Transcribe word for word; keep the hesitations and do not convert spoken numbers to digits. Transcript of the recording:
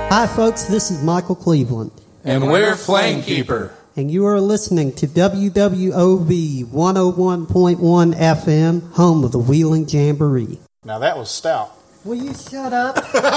Hi, folks. This is Michael Cleveland. And we're Flamekeeper. And you are listening to W W O V one oh one point one F M, home of the Wheeling Jamboree. Now that was stout. Will you shut up?